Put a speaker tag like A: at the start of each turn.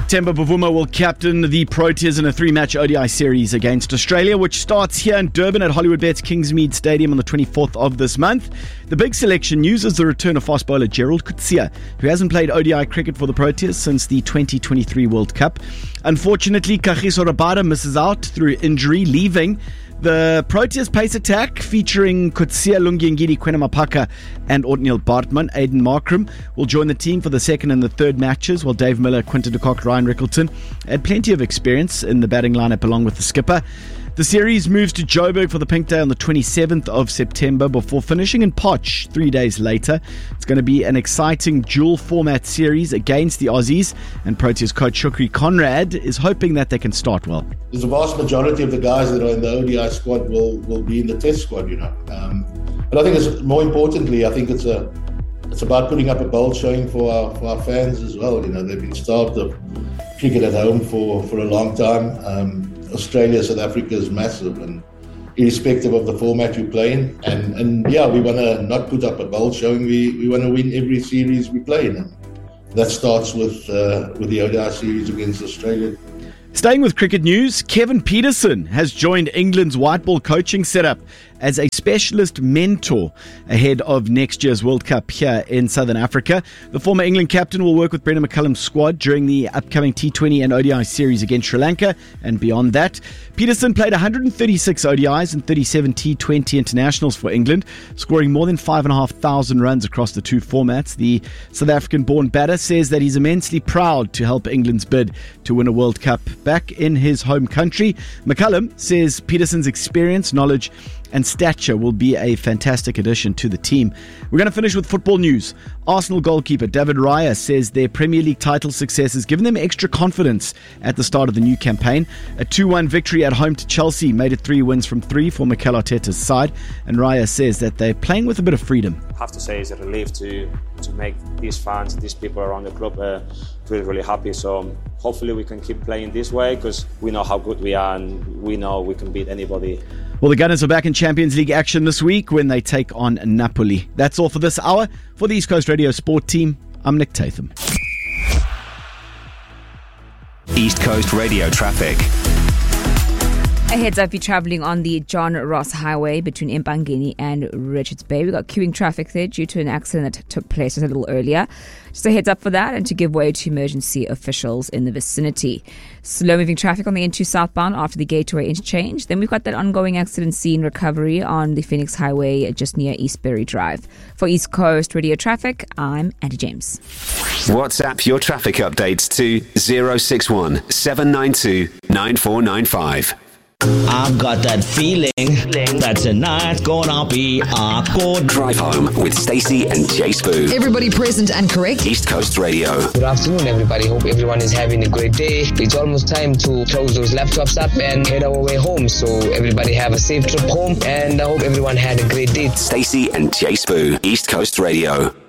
A: Temba Bavuma will captain the Proteas in a 3-match ODI series against Australia, which starts here in Durban at Hollywoodbets Kingsmead Stadium on the 24th of this month. The big selection news is the return of fast bowler Gerald Coetzee, who hasn't played ODI cricket for the Proteas since the 2023 World Cup. Unfortunately, Kagiso Rabada misses out through injury, leaving the Proteas pace attack featuring Coetzee, Lungi Ngidi, Kwena Mapaka and Ortneel Bartman. Aiden Markram will join the team for the second and the third matches, while Dave Miller, Quinton de Kock, Ryan Rickleton had plenty of experience in the batting lineup along with the skipper. The series moves to Joburg for the Pink Day on the 27th of September before finishing in Potch 3 days later. It's going to be an exciting dual format series against the Aussies, and Proteas coach Shukri Conrad is hoping that they can start well.
B: The vast majority of the guys that are in the ODI squad will be in the test squad, But I think it's more importantly, I think it's about putting up a bold showing for our fans as well. They've been starved of cricket at home for a long time. Australia, South Africa is massive, and irrespective of the format you play in, and we want to not put up a bold showing. We want to win every series we play in. And that starts with the ODI series against Australia.
A: Staying with cricket news, Kevin Pietersen has joined England's white ball coaching setup as a specialist mentor ahead of next year's World Cup here in Southern Africa. The former England captain will work with Brendan McCullum's squad during the upcoming T20 and ODI series against Sri Lanka and beyond that. Pietersen played 136 ODIs and 37 T20 internationals for England, scoring more than 5,500 runs across the two formats. The South African-born batter says that he's immensely proud to help England's bid to win a World Cup back in his home country. McCullum says Pietersen's experience, knowledge and stature will be a fantastic addition to the team. We're going to finish with football news. Arsenal goalkeeper David Raya says their Premier League title success has given them extra confidence at the start of the new campaign. A 2-1 victory at home to Chelsea made it 3 wins from 3 for Mikel Arteta's side, and Raya says that they're playing with a bit of freedom.
C: I have to say it's a relief to make these fans, these people around the club really happy. So hopefully we can keep playing this way, because we know how good we are and we know we can beat anybody.
A: Well, the Gunners are back in Champions League action this week when they take on Napoli. That's all for this hour. For the East Coast Radio Sport team, I'm Nick Tatham.
D: East Coast Radio traffic.
E: A heads up if you're travelling on the John Ross Highway between Mpangeni and Richards Bay. We've got queuing traffic there due to an accident that took place a little earlier. Just a heads up for that and to give way to emergency officials in the vicinity. Slow moving traffic on the N2 southbound after the Gateway interchange. Then we've got that ongoing accident scene recovery on the Phoenix Highway just near Eastbury Drive. For East Coast Radio Traffic, I'm Andy James.
D: WhatsApp your traffic updates to 061 792 9495.
F: I've got that feeling that tonight's gonna be a good
D: Drive home with Stacey and Jay Spoo.
G: Everybody present and correct.
D: East Coast Radio.
H: Good afternoon, everybody. Hope everyone is having a great day. It's almost time to close those laptops up and head our way home. So everybody have a safe trip home, and I hope everyone had a great day.
D: Stacey and Jay Spoo. East Coast Radio.